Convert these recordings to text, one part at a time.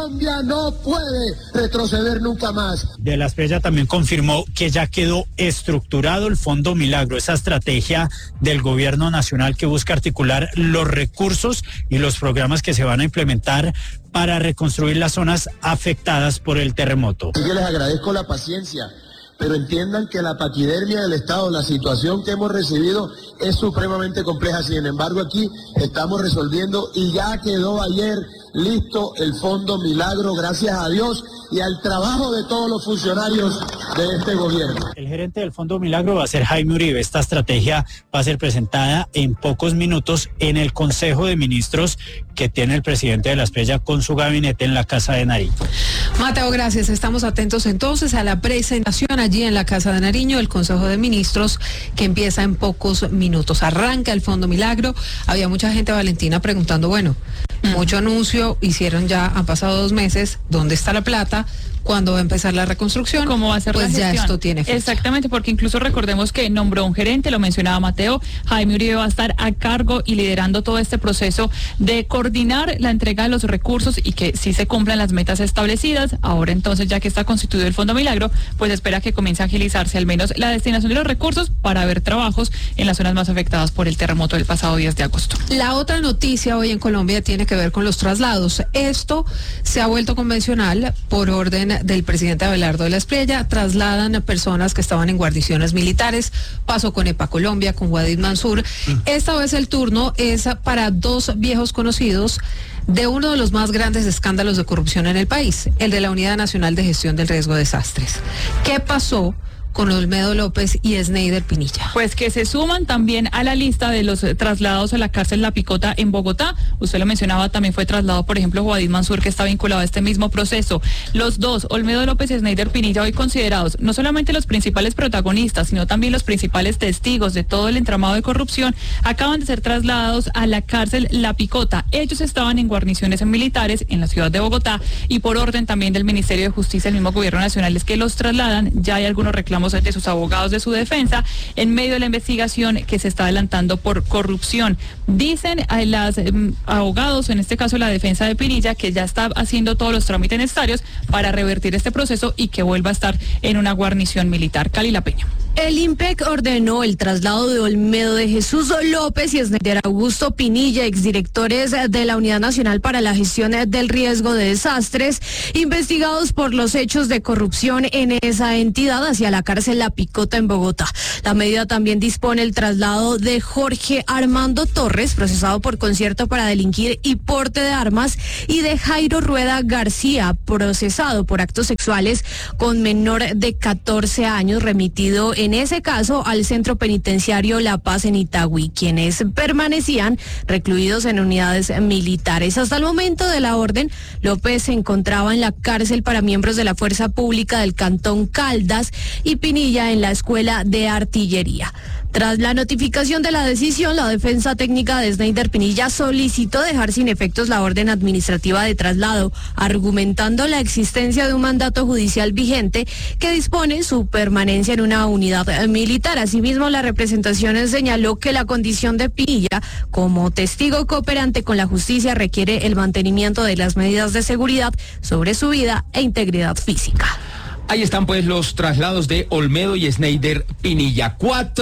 Colombia no puede retroceder nunca más. De la Espriella también confirmó que ya quedó estructurado el Fondo Milagro, esa estrategia del gobierno nacional que busca articular los recursos y los programas que se van a implementar para reconstruir las zonas afectadas por el terremoto. Yo les agradezco la paciencia, pero entiendan que la paquidermia del Estado, la situación que hemos recibido es supremamente compleja. Sin embargo, aquí estamos resolviendo y ya quedó ayer listo el Fondo Milagro, gracias a Dios y al trabajo de todos los funcionarios de este gobierno. El gerente del Fondo Milagro va a ser Jaime Uribe. Esta estrategia va a ser presentada en pocos minutos en el Consejo de Ministros que tiene el presidente de la Espriella con su gabinete en la Casa de Nariño. Mateo, gracias. Estamos atentos entonces a la presentación allí en la Casa de Nariño del Consejo de Ministros que empieza en pocos minutos. Arranca el Fondo Milagro. Había mucha gente, Valentina, preguntando, bueno, mucho anuncio, hicieron ya, han pasado 2 meses, ¿dónde está la plata? ¿Cuándo va a empezar la reconstrucción? ¿Cómo va a ser pues la gestión? Ya esto tiene fecha. Exactamente, porque incluso recordemos que nombró un gerente, lo mencionaba Mateo, Jaime Uribe va a estar a cargo y liderando todo este proceso de coordinar la entrega de los recursos y que sí se cumplan las metas establecidas. Ahora entonces, ya que está constituido el Fondo Milagro, pues espera que comience a agilizarse al menos la destinación de los recursos para ver trabajos en las zonas más afectadas por el terremoto del pasado 10 de agosto. La otra noticia hoy en Colombia tiene que ver con los traslados. Esto se ha vuelto convencional por orden del presidente Abelardo de la Espriella. Trasladan a personas que estaban en guarniciones militares. Pasó con EPA Colombia, con Wadid Mansur. Esta vez el turno es para 2 viejos conocidos de uno de los más grandes escándalos de corrupción en el país, el de la Unidad Nacional de Gestión del Riesgo de Desastres. ¿Qué pasó con Olmedo López y Sneider Pinilla? Pues que se suman también a la lista de los trasladados a la cárcel La Picota en Bogotá. Usted lo mencionaba, también fue trasladado, por ejemplo, Wadid Mansur, que está vinculado a este mismo proceso. Los dos, Olmedo López y Sneider Pinilla, hoy considerados no solamente los principales protagonistas, sino también los principales testigos de todo el entramado de corrupción, acaban de ser trasladados a la cárcel La Picota. Ellos estaban en guarniciones militares en la ciudad de Bogotá y por orden también del Ministerio de Justicia, el mismo gobierno nacional, es que los trasladan. Ya hay algunos reclamos de sus abogados de su defensa en medio de la investigación que se está adelantando por corrupción. Dicen a los abogados, en este caso la defensa de Pinilla, que ya está haciendo todos los trámites necesarios para revertir este proceso y que vuelva a estar en una guarnición militar. Cali La Peña. El IMPEC ordenó el traslado de Olmedo de Jesús López y Sneider Augusto Pinilla, exdirectores de la Unidad Nacional para la Gestión del Riesgo de Desastres, investigados por los hechos de corrupción en esa entidad, hacia la cárcel La Picota en Bogotá. La medida también dispone el traslado de Jorge Armando Torres, procesado por concierto para delinquir y porte de armas, y de Jairo Rueda García, procesado por actos sexuales con menor de 14 años, remitido en ese caso al Centro Penitenciario La Paz en Itagüí, quienes permanecían recluidos en unidades militares. Hasta el momento de la orden, López se encontraba en la cárcel para miembros de la Fuerza Pública del Cantón Caldas y Pinilla en la Escuela de Artillería. Tras la notificación de la decisión, la defensa técnica de Sneider Pinilla solicitó dejar sin efectos la orden administrativa de traslado, argumentando la existencia de un mandato judicial vigente que dispone su permanencia en una unidad militar. Asimismo, la representación señaló que la condición de Pinilla como testigo cooperante con la justicia requiere el mantenimiento de las medidas de seguridad sobre su vida e integridad física. Ahí están pues los traslados de Olmedo y Sneider Pinilla.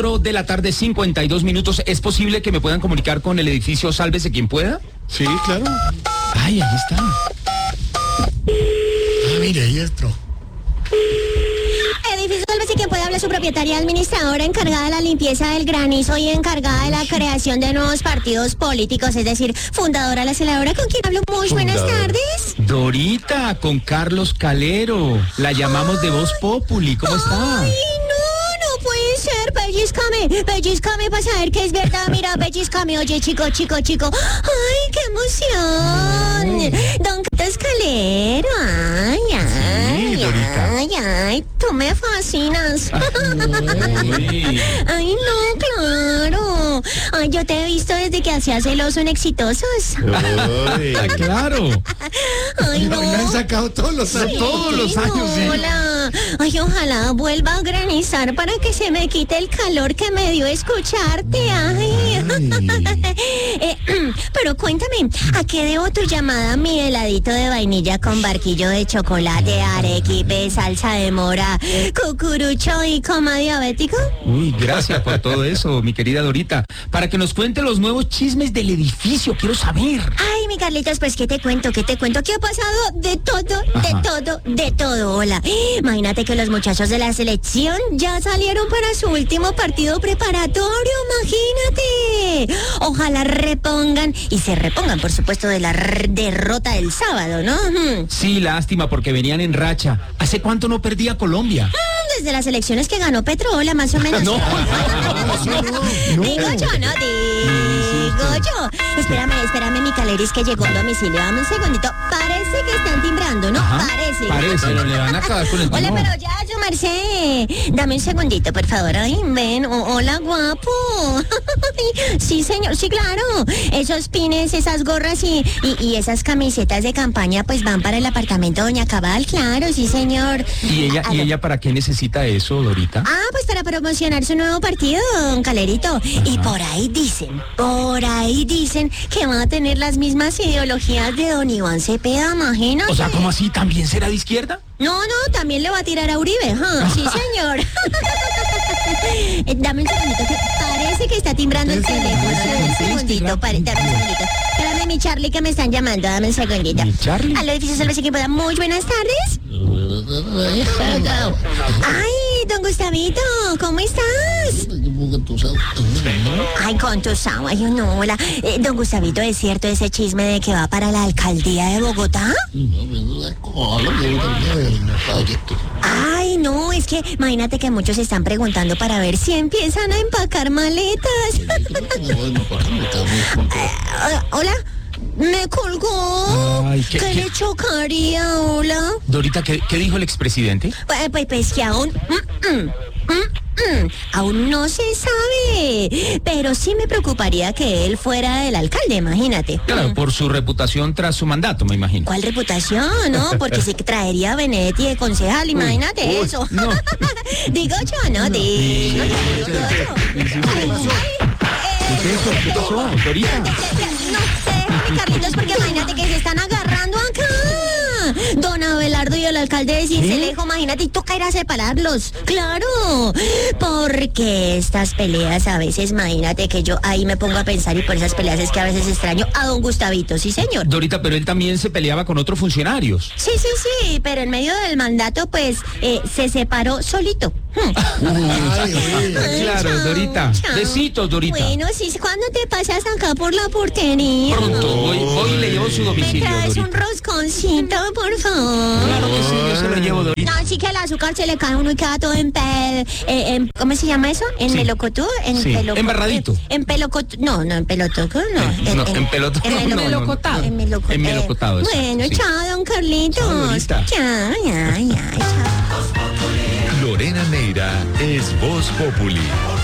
4:52 p.m. ¿Es posible que me puedan comunicar con el edificio Sálvese Quien Pueda? Sí, claro. Ay, ahí está. Mire, ahí entró. Edificio Sálvese Quien Pueda, habla su propietaria administradora encargada de la limpieza del granizo y encargada de la creación de nuevos partidos políticos, es decir, fundadora, la celadora. ¿Con quién hablo? Muy buenas tardes. Dorita, con Carlos Calero. La llamamos de Voz Populi. ¿Cómo está? Ay, no puede ser. Pellizcame para saber que es verdad. Mira, pellizcame. Oye, chico. Ay, qué emoción. Don Carlos Calero. Ay, tú me fascinas. Ay, no, claro. Ay, yo te he visto desde que hacías el oso en Exitosos. Claro. Ay, no. Me han sacado todos los años. Sí. Hola. Ay, ojalá vuelva a granizar para que se me quite el calor que me dio escucharte. Ay. Pero cuéntame, ¿a qué debo tu llamada, mi heladito de vainilla con barquillo de chocolate, arequipe, salsa de mora, cucurucho y coma diabético? Uy, gracias por todo eso, mi querida Dorita. Para que nos cuente los nuevos chismes del edificio, quiero saber. Ay, mi Carlitos, pues ¿qué te cuento? ¿Qué ha pasado? De todo, hola. Imagínate que los muchachos de la selección ya salieron para su último partido preparatorio, imagínate. Ojalá repongan, y se repongan, por supuesto, de la derrota del sábado, ¿no? Sí, lástima, porque venían en racha. ¿Hace cuánto no perdía Colombia? Desde las elecciones que ganó Petrola, más o menos. No. Digo yo. Espérame, mi Caleris, que llegó a domicilio. Dame un segundito. Parece que están timbrando, ¿no? Ajá, parece, pero le van a acabar con el Hola, pero ya, yo, Marcé. Dame un segundito, por favor. Ay, ven. Hola, guapo. Sí, señor, sí, claro. Esos pines, esas gorras y esas camisetas de campaña, pues van para el apartamento Doña Cabal, claro, sí, señor. ¿Y ella para qué necesita eso, Dorita? Pues para promocionar su nuevo partido, don Calerito. Ajá. Y por ahí dicen que van a tener las mismas ideologías de don Iván Cepeda, imagínate. O sea, ¿cómo así? ¿También será de izquierda? No, también le va a tirar a Uribe, ¿huh? Sí, señor. Dame un segundito, que parece que está timbrando el teléfono. Dame un segundito, dame un segundito. Espérame, mi Charlie, que me están llamando, dame un segundito. ¿Mi Charlie? Aló, edificio Sálvese quien pueda. Muy buenas tardes. Ay, don Gustavito, ¿cómo estás? Ay, con tu agua, yo no, hola. Don Gustavito, ¿es cierto ese chisme de que va para la alcaldía de Bogotá? Ay, no, es que imagínate que muchos están preguntando para ver si empiezan a empacar maletas. Hola. Me colgó. Ay, ¿Qué le chocaría, hola? Dorita, ¿qué dijo el expresidente? Pues que aún no se sabe, pero sí me preocuparía que él fuera el alcalde, imagínate. Claro, por su reputación tras su mandato, me imagino. ¿Cuál reputación? No, porque si traería a Benedetti de concejal, imagínate eso. No. Digo yo, ¿no? Digo yo. ¿Qué pasó, Dorita? No sé, mi Carlitos, porque imagínate que se están agarrando acá. Don Abelardo y el alcalde de Cincelejo, imagínate, y toca ir a separarlos. Claro, porque estas peleas a veces, imagínate que yo ahí me pongo a pensar, y por esas peleas es que a veces extraño a don Gustavito, sí, señor. Dorita, pero él también se peleaba con otros funcionarios. Sí, pero en medio del mandato, pues, se separó solito. Claro, Dorita. Besitos, Dorita. Bueno, sí, ¿cuándo te pasas acá por la portería? Pronto, hoy le llevo su domicilio, ¿Me traes Dorita? un rosconcito, por favor? Claro que sí, yo se lo llevo, Dorita. No, sí que el azúcar se le cae a uno y queda todo ¿cómo se llama eso? ¿En melocotú? Embarradito. En pelocotú. No, en pelotoco, no. En pelotón. En melocotado. En melocotado. Bueno, sí. Chao, don Carlitos. Chao, Dorita. Chao. Lorena Neira es Voz Populi.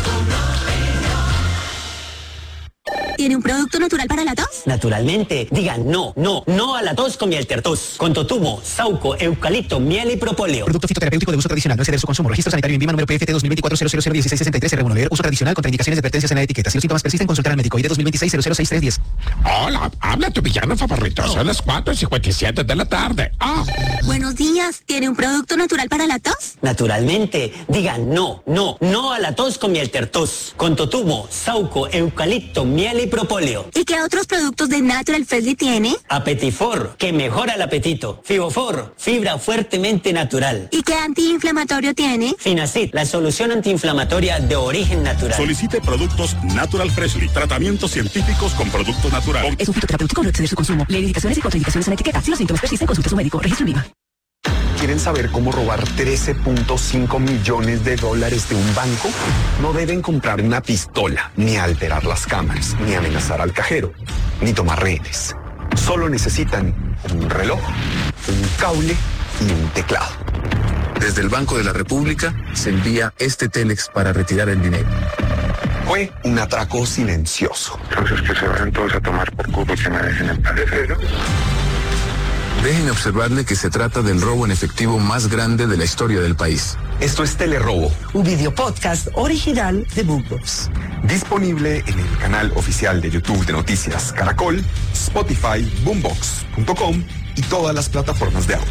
¿Tiene un producto natural para la tos? Naturalmente. Digan no a la tos con miel tertos. Con totumo, sauco, eucalipto, miel y propóleo. Producto fitoterapéutico de uso tradicional. No exceder su consumo. Registro sanitario INVIMA número PFT 2024-001663 R1. Uso tradicional. Contraindicaciones y advertencias en la etiqueta. Si los síntomas persisten, consultar al médico. ID 2026-006310. Hola, habla tu villano favorito. Son las 4:57 de la tarde. Buenos días. ¿Tiene un producto natural para la tos? Naturalmente. Digan no a la tos con miel tertos. Con totumo, sauco, eucalipto, miel y propóleo. ¿Y qué otros productos de Natural Freshly tiene? Apetifor, que mejora el apetito. Fibofor, fibra fuertemente natural. ¿Y qué antiinflamatorio tiene? Finacid, la solución antiinflamatoria de origen natural. Solicite productos Natural Freshly, tratamientos científicos con productos naturales. Es un fitoterapéutico, no exceder su consumo. Lee indicaciones y contraindicaciones en la etiqueta. Si los síntomas persisten, consulte a su médico. Registro INVIMA. ¿Quieren saber cómo robar 13.5 millones de dólares de un banco? No deben comprar una pistola, ni alterar las cámaras, ni amenazar al cajero, ni tomar rehenes. Solo necesitan un reloj, un cable y un teclado. Desde el Banco de la República se envía este Telex para retirar el dinero. Fue un atraco silencioso. Entonces que se vayan todos a tomar por culo y que me dejen en paz. Déjenme observarle que se trata del robo en efectivo más grande de la historia del país. Esto es Telerobo, Un video podcast original de Boombox. disponible en el canal oficial de YouTube de Noticias Caracol, Spotify, Boombox.com y todas las plataformas de audio.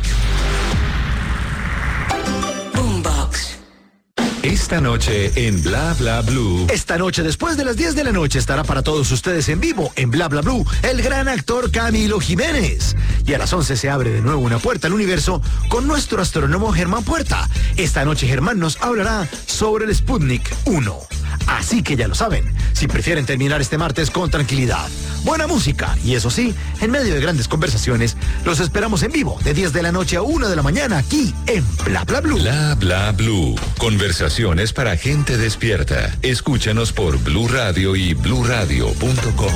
Boombox. Esta noche en Bla Bla Blue. Esta noche, después de las 10 de la noche, estará para todos ustedes en vivo, en Bla Bla Blue, el gran actor Camilo Jiménez. Y a las 11 se abre de nuevo una puerta al universo con nuestro astrónomo Germán Puerta. Esta noche Germán nos hablará sobre el Sputnik 1. Así que ya lo saben, si prefieren terminar este martes con tranquilidad, buena música y eso sí, en medio de grandes conversaciones, los esperamos en vivo de 10 de la noche a 1 de la mañana aquí en Bla Bla Blue. Bla Bla Blue. Conversaciones para gente despierta. Escúchanos por Blue Radio y bluradio.com.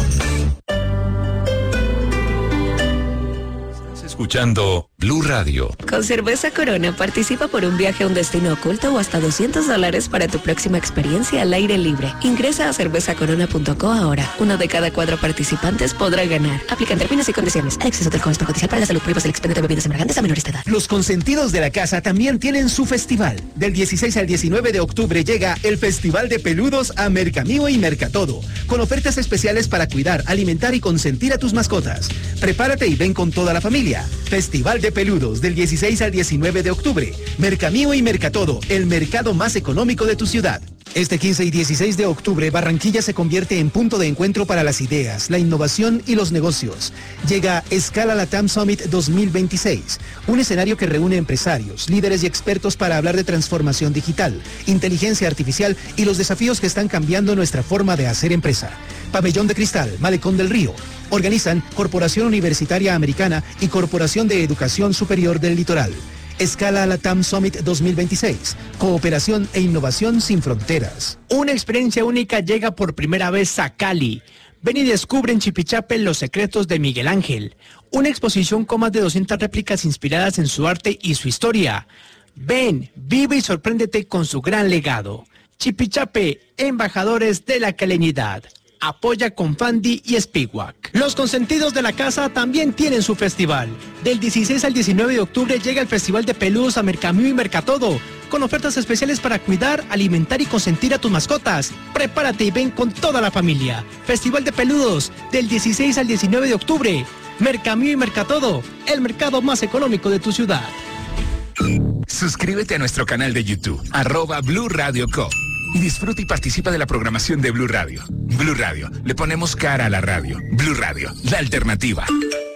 Escuchando Blue Radio. Con Cerveza Corona participa por un viaje a un destino oculto o hasta $200 para tu próxima experiencia al aire libre. Ingresa a cervezacorona.co ahora. 1 de cada 4 participantes podrá ganar. Aplican términos y condiciones. Exceso de alcohol es perjudicial para la salud. Prohíbas el expendio de bebidas embriagantes a menores de edad. Los consentidos de la casa también tienen su festival. Del 16 al 19 de octubre llega el Festival de Peludos a Mercamío y Mercatodo, con ofertas especiales para cuidar, alimentar y consentir a tus mascotas. Prepárate y ven con toda la familia. Festival de Peludos del 16 al 19 de octubre. Mercamío y Mercatodo, el mercado más económico de tu ciudad. Este 15 y 16 de octubre, Barranquilla se convierte en punto de encuentro para las ideas, la innovación y los negocios. Llega Escala Latam Summit 2026, un escenario que reúne empresarios, líderes y expertos para hablar de transformación digital, inteligencia artificial y los desafíos que están cambiando nuestra forma de hacer empresa. Pabellón de Cristal, Malecón del Río. Organizan Corporación Universitaria Americana y Corporación de Educación Superior del Litoral. Escala Latam Summit 2026. Cooperación e innovación sin fronteras. Una experiencia única llega por primera vez a Cali. Ven y descubre en Chipichape los secretos de Miguel Ángel. Una exposición con más de 200 réplicas inspiradas en su arte y su historia. Ven, vive y sorpréndete con su gran legado. Chipichape, embajadores de la caleñidad. Apoya con Fandi y Spiwak. Los consentidos de la casa también tienen su festival. Del 16 al 19 de octubre llega el Festival de Peludos a Mercamío y Mercatodo, con ofertas especiales para cuidar, alimentar y consentir a tus mascotas. Prepárate y ven con toda la familia. Festival de Peludos, del 16 al 19 de octubre. Mercamío y Mercatodo, el mercado más económico de tu ciudad. Suscríbete a nuestro canal de YouTube, @Blue Radio Co. Y disfruta y participa de la programación de Blue Radio. Blue Radio, le ponemos cara a la radio. Blue Radio, la alternativa.